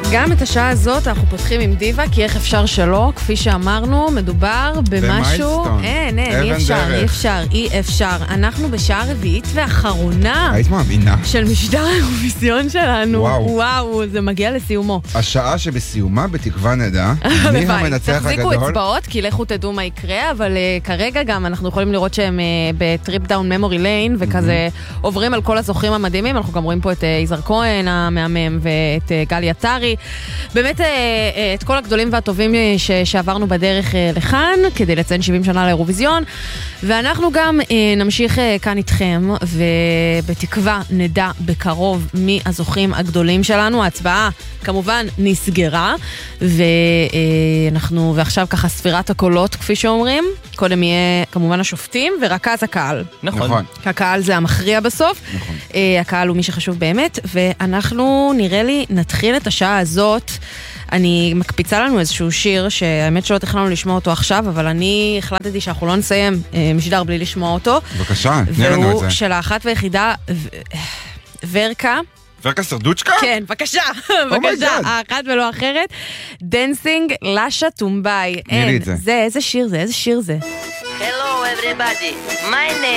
גם את השעה הזאת אנחנו פותחים עם דיבה, כי איך אפשר שלא, כפי שאמרנו, מדובר במשהו... אי אפשר. אנחנו בשעה רביעית ואחרונה. היית מאמינה? של משדר האירוויזיון שלנו. וואו, זה מגיע לסיומו. השעה שבסיומה בתקווה נדע. מי המנצח הגדול? תחזיקו אצבעות, כי לכו תדעו מה יקרה, אבל כרגע גם אנחנו יכולים לראות שהם בטריפ דאון ממורי ליין, וכזה עוברים על כל הזוכים המדהימים. אנחנו גם רואים פה את יזהר כהן המהמם, ואת גלי עטרי. באמת את כל הגדולים והטובים שעברנו בדרך לכאן, כדי לציין 70 שנה לאירוויזיון, ואנחנו גם נמשיך כאן איתכם, ובתקווה נדע בקרוב מי הזוכים הגדולים שלנו. ההצבעה כמובן נסגרה, ועכשיו ככה ספירת הקולות, כפי שאומרים. קודם יהיה כמובן השופטים ורכז הקהל. נכון. הקהל זה המכריע בסוף. נכון. הקהל הוא מי שחשוב באמת, ואנחנו נראה לי נתחיל את השעה הזאת. אני מקפיצה לנו איזשהו שיר שהאמת שלא תכננו לשמוע אותו עכשיו, אבל אני החלטתי שאנחנו לא נסיים משדר בלי לשמוע אותו. בבקשה, תני לנו את זה. והוא של האחת והיחידה ורקה. ורקה סרדוצ'קה? כן, בבקשה, בבקשה, האחת ולא אחרת. דנסינג לשה טומביי. תני לי את זה. איזה שיר זה? Hello everybody, my name